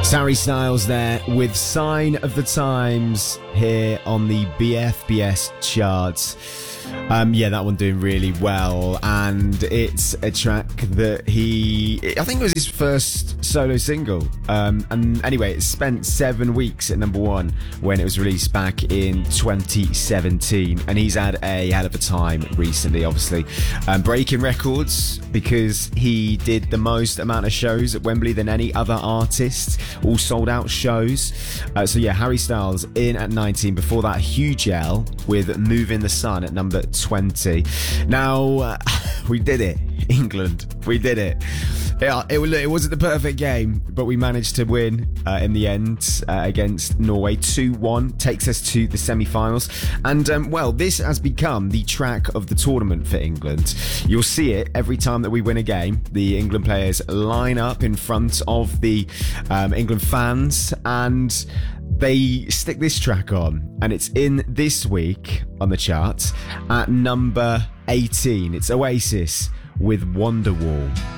Harry Styles there with Sign of the Times here on the BFBS charts. That one doing really well, and it's a track that I think it was his first solo single. And anyway, it spent 7 weeks at number one when it was released back in 2017, and he's had a hell of a time recently, obviously, breaking records because he did the most amount of shows at Wembley than any other artist, all sold out shows. Harry Styles in at 19. Before that, Huge L with Move in the Sun at number 20. Now, we did it. England, we did it. It wasn't the perfect game, but we managed to win in the end against Norway. 2-1 takes us to the semi-finals. And, this has become the track of the tournament for England. You'll see it every time that we win a game. The England players line up in front of the England fans, and they stick this track on, and it's in this week on the charts at number 18. It's Oasis with Wonderwall.